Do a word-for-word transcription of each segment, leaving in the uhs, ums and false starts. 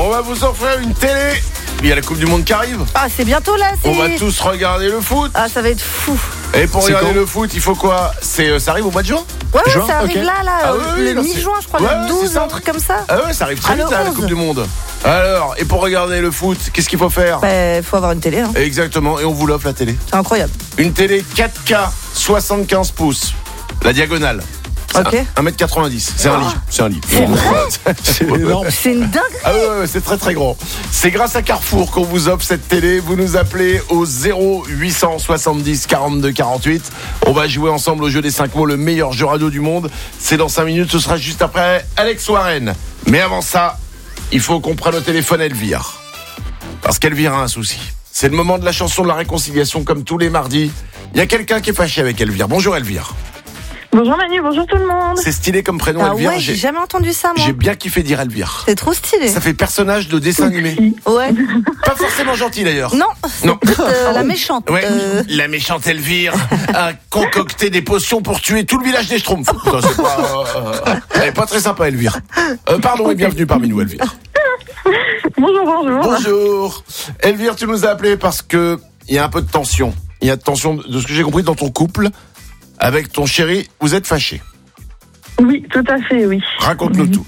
On va vous offrir une télé. Il y a la Coupe du Monde qui arrive. Ah, c'est bientôt là. C'est... On va tous regarder le foot. Ah, ça va être fou. Et pour C'est regarder quand le foot, il faut quoi? C'est, ça arrive au mois de juin? Ouais, ouais, Juin, ça arrive ok. là, là, Ah euh, oui, oui, le non, mi-juin, je crois, ouais, le douze, c'est ça. un truc comme ça. Ah ouais, ça arrive très Ah, vite le à la onze. Coupe du Monde. Alors, et pour regarder le foot, qu'est-ce qu'il faut faire? Bah, faut avoir une télé, hein. Exactement, et on vous l'offre la télé. C'est incroyable. Une télé quatre K, soixante-quinze pouces. La diagonale. C'est Ok. un mètre quatre-vingt-dix. C'est un lit. C'est un lit. C'est énorme. C'est une dingue. Ah ouais, ouais, c'est très très grand. C'est grâce à Carrefour qu'on vous offre cette télé. Vous nous appelez au zéro huit cent soixante-dix quarante-deux quarante-huit. On va jouer ensemble au jeu des cinq mots, le meilleur jeu radio du monde. C'est dans cinq minutes, ce sera juste après Alex Warren. Mais avant ça, il faut qu'on prenne au téléphone Elvire. Parce qu'Elvire a un souci. C'est le moment de la chanson de la réconciliation comme tous les mardis. Il y a quelqu'un qui est fâché avec Elvire. Bonjour Elvire. Bonjour Manu, bonjour tout le monde. C'est stylé comme prénom Ah Elvire. ouais, j'ai J'ai, jamais entendu ça, moi. j'ai bien kiffé dire Elvire. C'est trop stylé. Ça fait personnage de dessin animé. Ouais. Pas forcément gentil d'ailleurs. Non, c'est Non. peut-être euh, la méchante. Ouais, Euh, la méchante Elvire a concocté des potions pour tuer tout le village des Schtroumpfs. Putain, c'est pas, euh, elle est pas très sympa Elvire. Euh, pardon et bienvenue parmi nous Elvire. Bonjour, bonjour. Bonjour. Elvire, tu nous as appelé parce que il y a un peu de tension. Il y a de tension de ce que j'ai compris dans ton couple avec ton chéri. Vous êtes fâchés. Oui, tout à fait, oui. Raconte-nous tout.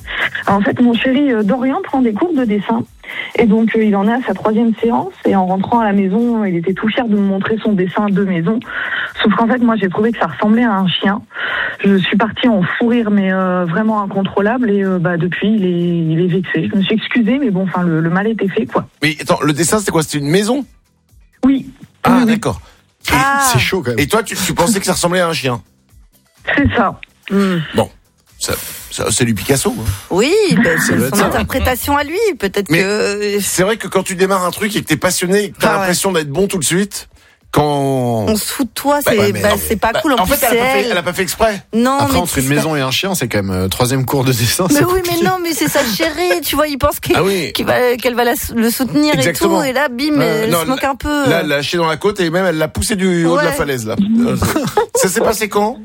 En fait, mon chéri euh, Dorian prend des cours de dessin. Et donc, euh, il en est à sa troisième séance. Et en rentrant à la maison, il était tout fier de me montrer son dessin de maison. Sauf qu'en fait, moi, j'ai trouvé que ça ressemblait à un chien. Je suis partie en fou rire, mais euh, vraiment incontrôlable. Et euh, bah, depuis, il est, il est vexé. Je me suis excusée, mais bon, enfin, le, le mal était fait, quoi. Mais attends, le dessin c'était quoi? C'était une maison? Oui. Ah oui, oui. d'accord. Et, Ah. C'est chaud quand même. et toi, tu, tu pensais que ça ressemblait à un chien? C'est ça. hmm. Bon, ça, ça, c'est du Picasso. Hein. Oui, bah, c'est doit être son ça. interprétation à lui. Peut-être Mais- que C'est vrai que quand tu démarres un truc et que t'es passionné et que t'as Ah ouais. l'impression d'être bon tout de suite, quand... on se fout de toi, c'est Ouais, mais bah, non, c'est pas bah, cool. En, en plus, fait, elle c'est a, pas fait, elle. elle a pas fait exprès. Non, Après, mais entre tu une sais- maison et un chien, c'est quand même euh, troisième cours de dessin. Mais c'est oui, compliqué. mais non, mais c'est sa chérie, tu vois, il pense qu'il, Ah oui. qu'il va, qu'elle va la- le soutenir Exactement. et tout, et là, bim, Euh, elle non, se moque un peu. Là, elle l'a lâché dans la côte et même elle l'a poussé du haut de la Ouais. falaise là. Euh, Ça s'est passé quand?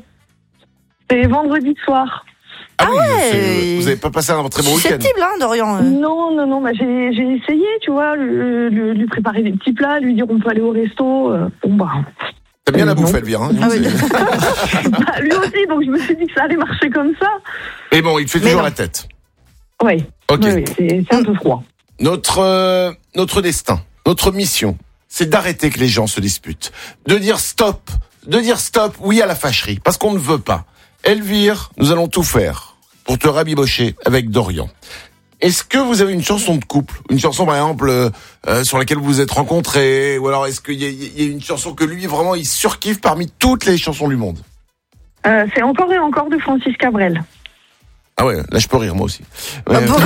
C'est vendredi soir. Ah oui, ouais. c'est- vous avez pas passé un très bon week-end. Susceptible, hein, Dorian. euh. Non, non, non, bah, j'ai, j'ai essayé, tu vois, lui, lui- lui préparer des petits plats, lui dire on peut aller au resto. euh, bon, bah, T'as bien la Non. bouffe, Elvire. Hein, Ah oui. C'est- bah, lui aussi, donc je me suis dit que ça allait marcher comme ça. Et bon, il te fait Mais toujours non. la tête. Oui, Ok. oui, oui, c'est, c'est un peu froid. Notre euh, notre destin, notre mission, c'est d'arrêter que les gens se disputent, de dire stop, de dire stop, oui à la fâcherie, parce qu'on ne veut pas. Elvire, nous allons tout faire pour te rabibocher avec Dorian. Est-ce que vous avez une chanson de couple, une chanson par exemple euh, euh, sur laquelle vous vous êtes rencontrés, ou alors est-ce qu'il y a, il y a une chanson que lui vraiment il surkiffe parmi toutes les chansons du monde? Euh, c'est Encore et encore de Francis Cabrel. Ah ouais, là je peux rire moi aussi. Ouais, Ah bon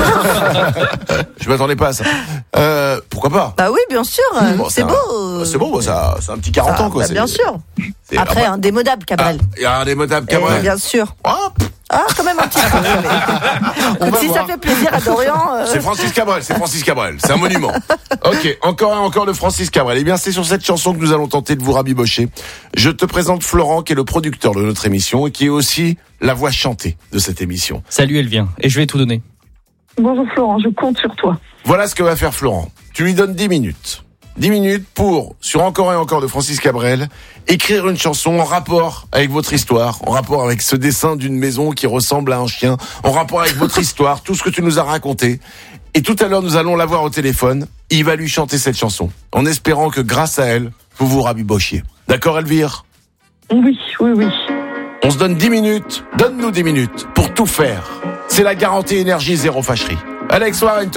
je m'attendais pas à ça. Euh, pourquoi pas? Bah oui, bien sûr, Bon, c'est ça- beau. C'est bon, ça, c'est un petit quarante Ça, ans quoi. bah, c'est- bien sûr. c'est- Après, ah, indémodable, Cabrel. ah, il y a un démodable Eh, Cabrel. bien sûr. Ah, pff, Ah, quand même un petit peu. mais- On va si voir. ça fait plaisir à Dorian. euh, C'est Francis Cabrel, c'est Francis Cabrel, c'est un monument. Ok, encore et encore de Francis Cabrel. Eh bien, c'est sur cette chanson que nous allons tenter de vous rabibocher. Je te présente Florent, qui est le producteur de notre émission et qui est aussi la voix chantée de cette émission. Salut Elvire, et je vais tout donner. Bonjour Florent, je compte sur toi. Voilà ce que va faire Florent. Tu lui donnes dix minutes. dix minutes pour, sur Encore et encore de Francis Cabrel, écrire une chanson en rapport avec votre histoire, en rapport avec ce dessin d'une maison qui ressemble à un chien, en rapport avec votre histoire, tout ce que tu nous as raconté. Et tout à l'heure, nous allons l'avoir au téléphone. Il va lui chanter cette chanson, en espérant que grâce à elle, vous vous rabibochiez. D'accord, Elvire? Oui, oui, oui. On se donne dix minutes. Donne-nous dix minutes pour tout faire. C'est la garantie énergie zéro fâcherie. Alex Warren.